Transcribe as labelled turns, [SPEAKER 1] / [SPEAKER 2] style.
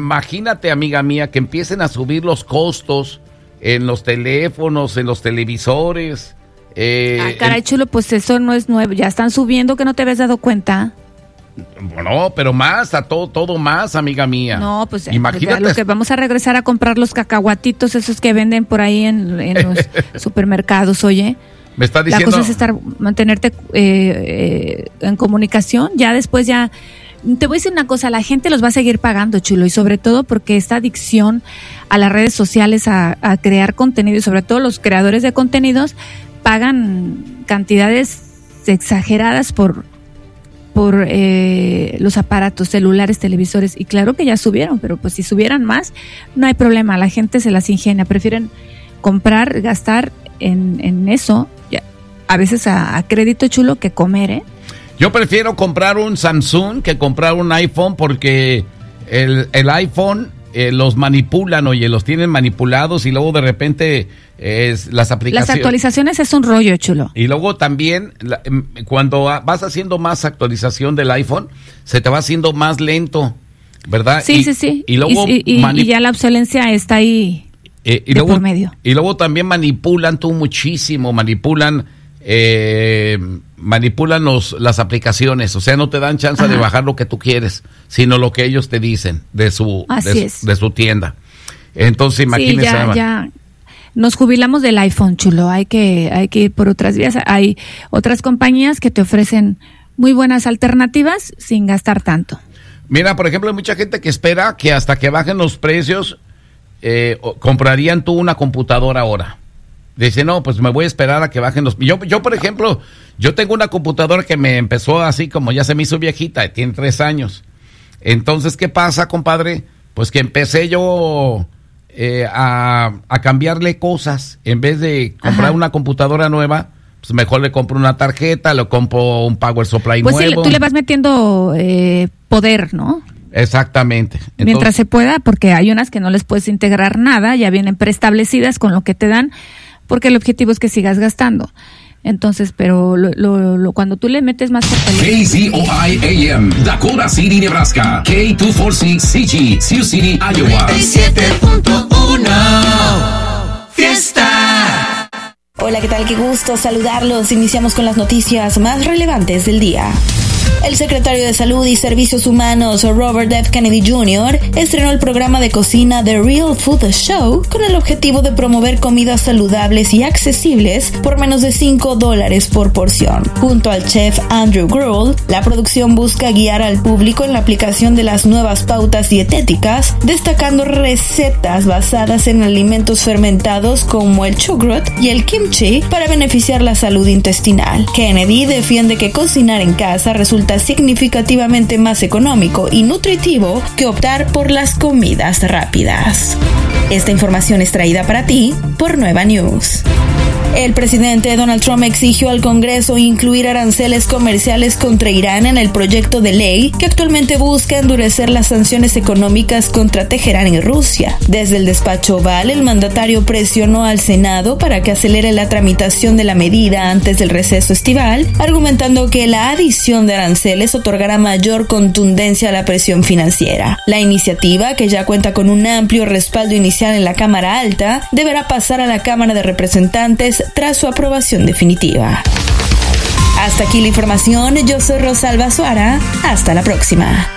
[SPEAKER 1] imagínate, amiga mía, que empiecen a subir los costos en los teléfonos, en los televisores.
[SPEAKER 2] Caray, chulo, pues eso no es nuevo. Ya están subiendo, que no te habías dado cuenta.
[SPEAKER 1] No, pero más, a todo más, amiga mía.
[SPEAKER 2] No, pues
[SPEAKER 1] imagínate.
[SPEAKER 2] Lo que vamos a regresar a comprar los cacahuatitos, esos que venden por ahí en los supermercados, oye.
[SPEAKER 1] Me está diciendo.
[SPEAKER 2] La cosa es mantenerte en comunicación. Ya después te voy a decir una cosa, la gente los va a seguir pagando, chulo, y sobre todo porque esta adicción a las redes sociales, a crear contenido, y sobre todo los creadores de contenidos, pagan cantidades exageradas por los aparatos, celulares, televisores, y claro que ya subieron, pero pues si subieran más, no hay problema, la gente se las ingenia, prefieren comprar, gastar en eso, ya, a veces a crédito, chulo, que comer, ¿eh?
[SPEAKER 1] Yo prefiero comprar un Samsung que comprar un iPhone, porque el iPhone los manipulan, oye, los tienen manipulados, y luego de repente las aplicaciones.
[SPEAKER 2] Las actualizaciones es un rollo, chulo.
[SPEAKER 1] Y luego también, cuando vas haciendo más actualización del iPhone, se te va haciendo más lento, ¿verdad?
[SPEAKER 2] Sí, sí.
[SPEAKER 1] Y luego
[SPEAKER 2] y ya la obsolencia está ahí luego, por medio.
[SPEAKER 1] Y luego también manipulan muchísimo, manipulan las aplicaciones, o sea, no te dan chance de bajar lo que tú quieres, sino lo que ellos te dicen de su tienda. Entonces, imagínense.
[SPEAKER 2] Sí, ya nos jubilamos del iPhone, chulo. Hay que ir por otras vías. Hay otras compañías que te ofrecen muy buenas alternativas sin gastar tanto.
[SPEAKER 1] Mira, por ejemplo, hay mucha gente que espera que hasta que bajen los precios comprarían tú una computadora ahora. Dice, no, pues me voy a esperar a que bajen los... Yo, por ejemplo, yo tengo una computadora que me empezó así, como ya se me hizo viejita, tiene 3 años. Entonces, ¿qué pasa, compadre? Pues que empecé yo a cambiarle cosas. En vez de comprar una computadora nueva, pues mejor le compro una tarjeta, le compro un Power Supply nuevo.
[SPEAKER 2] Pues sí, tú le vas metiendo poder, ¿no?
[SPEAKER 1] Exactamente. Entonces,
[SPEAKER 2] mientras se pueda, porque hay unas que no les puedes integrar nada, ya vienen preestablecidas con lo que te dan, porque el objetivo es que sigas gastando. Entonces, pero cuando tú le metes más
[SPEAKER 3] fortaleza... KCOI AM, Dakota City, Nebraska. K246CG, Sioux City, Iowa.
[SPEAKER 4] 97.1 Fiesta.
[SPEAKER 5] Hola, ¿qué tal? Qué gusto saludarlos. Iniciamos con las noticias más relevantes del día. El secretario de Salud y Servicios Humanos, Robert F. Kennedy Jr., estrenó el programa de cocina The Real Food Show con el objetivo de promover comidas saludables y accesibles por menos de $5 por porción. Junto al chef Andrew Grohl, la producción busca guiar al público en la aplicación de las nuevas pautas dietéticas, destacando recetas basadas en alimentos fermentados como el chucrut y el kimchi para beneficiar la salud intestinal. Kennedy defiende que cocinar en casa resulta significativamente más económico y nutritivo que optar por las comidas rápidas. Esta información es traída para ti por Nueva News. El presidente Donald Trump exigió al Congreso incluir aranceles comerciales contra Irán en el proyecto de ley que actualmente busca endurecer las sanciones económicas contra Teherán y Rusia. Desde el despacho Oval, el mandatario presionó al Senado para que acelere la tramitación de la medida antes del receso estival, argumentando que la adición de aranceles otorgará mayor contundencia a la presión financiera. La iniciativa, que ya cuenta con un amplio respaldo inicial en la Cámara Alta, deberá pasar a la Cámara de Representantes tras su aprobación definitiva. Hasta aquí la información. Yo soy Rosalba Suara. Hasta la próxima.